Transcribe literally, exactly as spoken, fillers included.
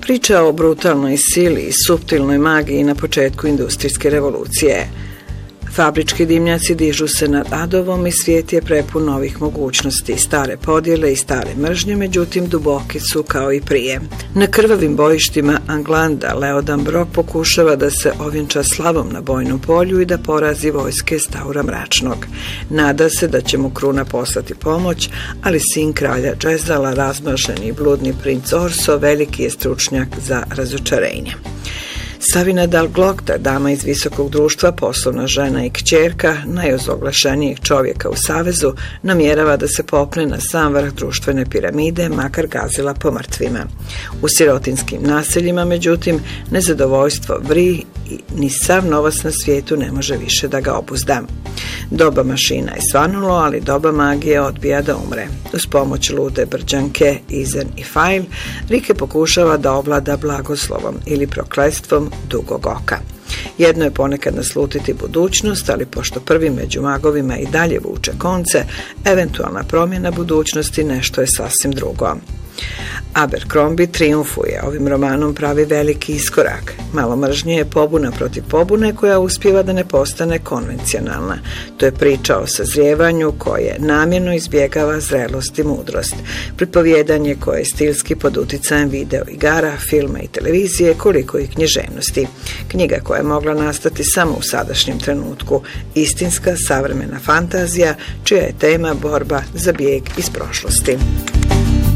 Priča o brutalnoj sili i suptilnoj magiji na početku industrijske revolucije. Fabrički dimnjaci dižu se nad adovom i svijet je prepun novih mogućnosti, stare podjele i stare mržnje, međutim duboki su kao i prije. Na krvavim bojištima Anglanda Leodan Brok pokušava da se ovjenča slavom na bojnom polju i da porazi vojske Staura Mračnog. Nada se da će mu kruna poslati pomoć, ali sin kralja Džezala, razmaženi i bludni princ Orso, veliki je stručnjak za razočarenje. Savina Dal Glokta, dama iz visokog društva, poslovna žena i kćerka najozoglašenijeg čovjeka u Savezu, namjerava da se popne na sam vrh društvene piramide, makar gazila po mrtvima. U sirotinskim naseljima, međutim, nezadovoljstvo vri i ni sav novac na svijetu ne može više da ga obuzda. Doba mašina je svanulo, ali doba magije odbija da umre. Uz pomoć lude brđanke Izen i Fajl, Rike pokušava da ovlada blagoslovom ili prokletstvom dugog oka. Jedno je ponekad naslutiti budućnost, ali pošto prvi među magovima i dalje vuče konce, eventualna promjena budućnosti nešto je sasvim drugo. Abercrombie triumfuje, ovim romanom pravi veliki iskorak. Malo mržnje je pobuna protiv pobune koja uspijeva da ne postane konvencionalna. To je priča o sazrijevanju koje namjerno izbjegava zrelost i mudrost. Pripovjedanje koje je stilski pod uticajem video igara, filma i televizije, koliko i književnosti. Knjiga koja je mogla nastati samo u sadašnjem trenutku. Istinska savremena fantazija čija je tema borba za bijeg iz prošlosti.